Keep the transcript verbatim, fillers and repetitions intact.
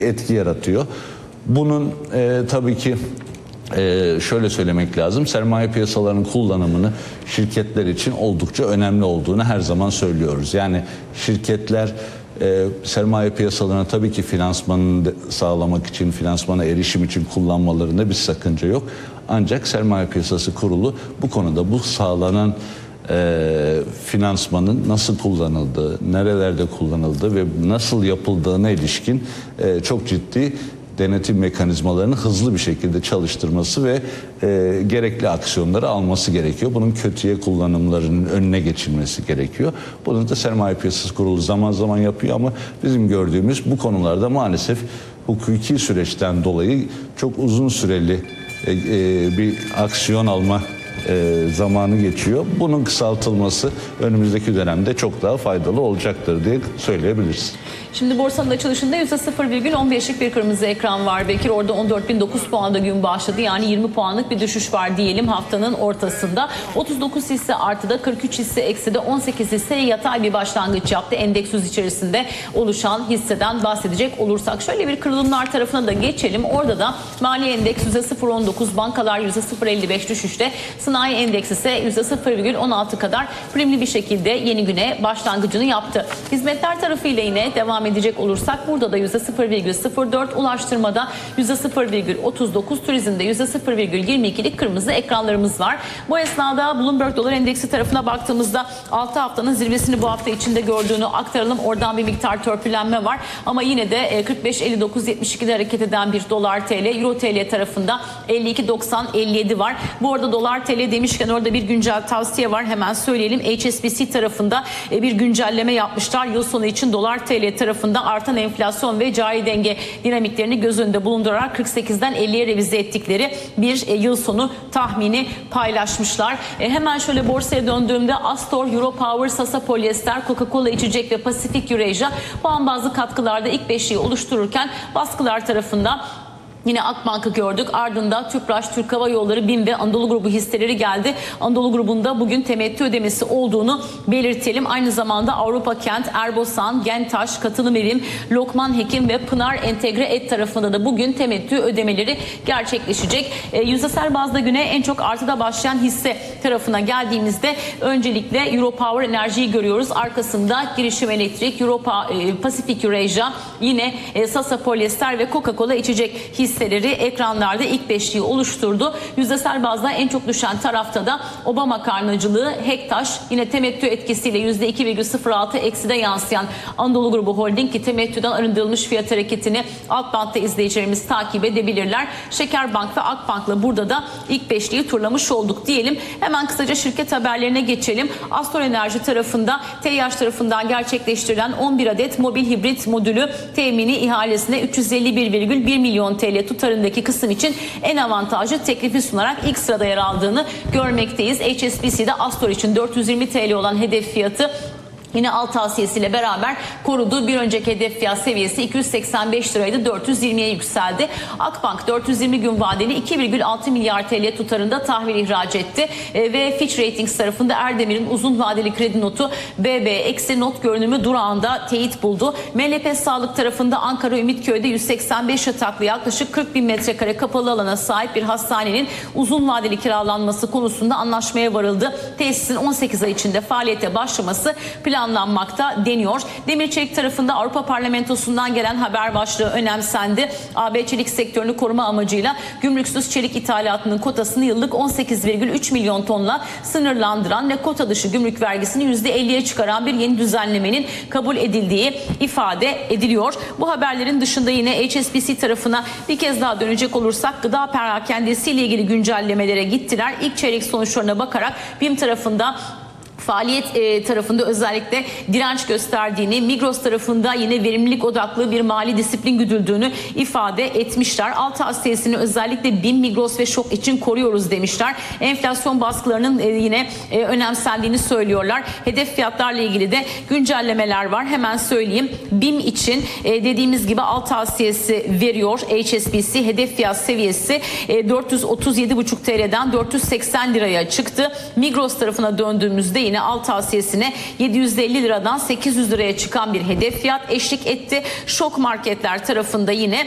etki yaratıyor. Bunun e, tabii ki e, şöyle söylemek lazım. Sermaye piyasalarının kullanımını şirketler için oldukça önemli olduğunu her zaman söylüyoruz. Yani şirketler e, sermaye piyasalarına tabii ki finansmanını sağlamak için, finansmana erişim için kullanmalarında bir sakınca yok. Ancak Sermaye Piyasası Kurulu bu konuda bu sağlanan E, finansmanın nasıl kullanıldığı, nerelerde kullanıldığı ve nasıl yapıldığına ilişkin e, çok ciddi denetim mekanizmalarını hızlı bir şekilde çalıştırması ve e, gerekli aksiyonları alması gerekiyor. Bunun kötüye kullanımlarının önüne geçilmesi gerekiyor. Bunu da Sermaye Piyasası Kurulu zaman zaman yapıyor ama bizim gördüğümüz bu konularda maalesef hukuki süreçten dolayı çok uzun süreli e, e, bir aksiyon alma E, zamanı geçiyor. Bunun kısaltılması önümüzdeki dönemde çok daha faydalı olacaktır diye söyleyebiliriz. Şimdi borsanın açılışında yüzde sıfır virgül on beşlik bir kırmızı ekran var Bekir. Orada on dört bin dokuz puanda gün başladı. Yani yirmi puanlık bir düşüş var diyelim haftanın ortasında. otuz dokuz hisse artıda, kırk üç hisse ekside, on sekiz hisse yatay bir başlangıç yaptı. Endeks yüz içerisinde oluşan hisseden bahsedecek olursak. Şöyle bir kırılımlar tarafına da geçelim. Orada da mali endeks yüzde sıfır virgül on dokuz, bankalar yüzde sıfır virgül elli beş düşüşte. Sanayi endeksi ise yüzde sıfır virgül on altı kadar primli bir şekilde yeni güne başlangıcını yaptı. Hizmetler tarafıyla yine devam edecek olursak burada da yüzde sıfır virgül sıfır dört, ulaştırmada yüzde sıfır virgül otuz dokuz, turizmde yüzde sıfır virgül yirmi ikilik kırmızı ekranlarımız var. Bu esnada Bloomberg Dolar Endeksi tarafına baktığımızda altı haftanın zirvesini bu hafta içinde gördüğünü aktaralım. Oradan bir miktar törpülenme var ama yine de kırk beş elli dokuz yetmiş iki'de hareket eden bir dolar T L, euro T L tarafında elli iki doksan elli yedi var. Bu arada dolar T L demişken orada bir güncel tavsiye var. Hemen söyleyelim. H S B C tarafında bir güncelleme yapmışlar. Yıl sonu için dolar T L tarafında artan enflasyon ve cari denge dinamiklerini göz önünde bulundurarak kırk sekizden elliye revize ettikleri bir yıl sonu tahmini paylaşmışlar. Hemen şöyle borsaya döndüğümde Astor, Europower, Sasa Polyester, Coca-Cola içecek ve Pacific Eurasia puan bazlı katkılarda ilk beşliği oluştururken baskılar tarafında yine Akbank'ı gördük. Ardından Tüpraş, Türk Hava Yolları, BİM ve Anadolu Grubu hisseleri geldi. Anadolu Grubu'nda bugün temettü ödemesi olduğunu belirtelim. Aynı zamanda Avrupa Kent, Erbosan, Gentaş, Katılım Erim, Lokman Hekim ve Pınar Entegre Et tarafında da bugün temettü ödemeleri gerçekleşecek. E, yüzdesel bazda güne en çok artıda başlayan hisse tarafına geldiğimizde öncelikle Europower Enerji'yi görüyoruz. Arkasında Girişim Elektrik, Europa, e, Pacific Eurasia, yine e, Sasa Polyester ve Coca-Cola içecek hisseleri hisseleri ekranlarda ilk beşliği oluşturdu. Yüzdesel bazda en çok düşen tarafta da Obama karnacılığı, Hektaş, yine temettü etkisiyle yüzde iki virgül sıfır altı ekside yansıyan Anadolu Grubu Holding ki temettüden arındırılmış fiyat hareketini alt bantta izleyicilerimiz takip edebilirler. Şekerbank ve Akbank'la burada da ilk beşliği turlamış olduk diyelim. Hemen kısaca şirket haberlerine geçelim. Astor Enerji tarafında T Y H tarafından gerçekleştirilen on bir adet mobil hibrit modülü temini ihalesine üç yüz elli bir virgül bir milyon T L tutarındaki kısım için en avantajlı teklifi sunarak ilk sırada yer aldığını görmekteyiz. H S B C'de Astor için dört yüz yirmi T L olan hedef fiyatı yine alt tavsiyesiyle beraber korudu. Bir önceki hedef fiyat seviyesi iki yüz seksen beş liraydı. dört yüz yirmiye yükseldi. Akbank dört yüz yirmi gün vadeli iki virgül altı milyar T L tutarında tahvil ihraç etti. E, ve Fitch Ratings tarafında Erdemir'in uzun vadeli kredi notu B B eksi not görünümü durağında teyit buldu. M L P Sağlık tarafında Ankara Ümitköy'de yüz seksen beş yataklı yaklaşık kırk bin metrekare kapalı alana sahip bir hastanenin uzun vadeli kiralanması konusunda anlaşmaya varıldı. Tesisin on sekiz ay içinde faaliyete başlaması plan planlanmakta deniyor. Demir Çelik tarafında Avrupa Parlamentosu'ndan gelen haber başlığı önemsendi. A B çelik sektörünü koruma amacıyla gümrüksüz çelik ithalatının kotasını yıllık on sekiz virgül üç milyon tonla sınırlandıran ve kota dışı gümrük vergisini yüzde elliye çıkaran bir yeni düzenlemenin kabul edildiği ifade ediliyor. Bu haberlerin dışında yine H S B C tarafına bir kez daha dönecek olursak gıda perakendesiyle ilgili güncellemelere gittiler. İlk çeyrek sonuçlarına bakarak BİM tarafında faaliyet e, tarafında özellikle direnç gösterdiğini, Migros tarafında yine verimlilik odaklı bir mali disiplin güdüldüğünü ifade etmişler. Alt tavsiyesini özellikle BİM, Migros ve Şok için koruyoruz demişler. Enflasyon baskılarının e, yine e, önemsendiğini söylüyorlar. Hedef fiyatlarla ilgili de güncellemeler var. Hemen söyleyeyim. BİM için e, dediğimiz gibi alt tavsiyesi veriyor H S B C. Hedef fiyat seviyesi e, dört yüz otuz yedi buçuk T L'den dört yüz seksen liraya çıktı. Migros tarafına döndüğümüzde yine al tavsiyesine yedi yüz elli liradan sekiz yüz liraya çıkan bir hedef fiyat eşlik etti. Şok marketler tarafında yine